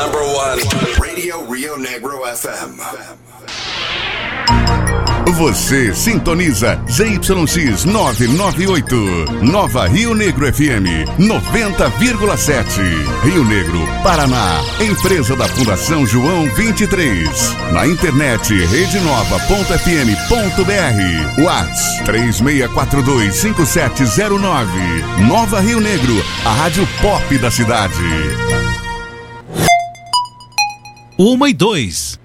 #1 Radio Rio Negro FM. Você sintoniza ZYX 998, Nova Rio Negro FM 90,7. Rio Negro, Paraná. Empresa da Fundação João 23. Na internet redenova.fm.br. WhatsApp 36425709. Nova Rio Negro, a rádio pop da cidade. 1 e 2.